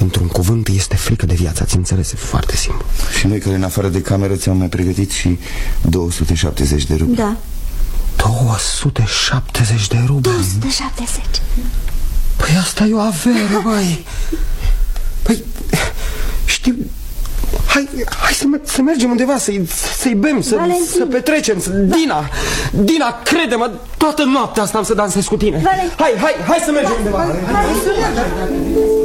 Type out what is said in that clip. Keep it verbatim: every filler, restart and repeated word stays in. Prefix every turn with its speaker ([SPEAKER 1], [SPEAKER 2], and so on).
[SPEAKER 1] Într-un cuvânt, este frică de viață, ați înțeles, e foarte simplu.
[SPEAKER 2] Și noi care în afară de cameră ți-am mai pregătit și două sute șaptezeci de rubi.
[SPEAKER 3] Da.
[SPEAKER 1] două sute șaptezeci de rubi?
[SPEAKER 3] două sute șaptezeci.
[SPEAKER 1] Păi asta e o avere, băi. Păi, știu... Hai, hai să, să mergem undeva, să-i să bem, să, să petrecem să... Dina, Dina, crede-mă, toată noaptea asta am să dansez cu tine. Valentin. Hai, hai, hai să mergem undeva. Hai, hai, hai, hai, hai.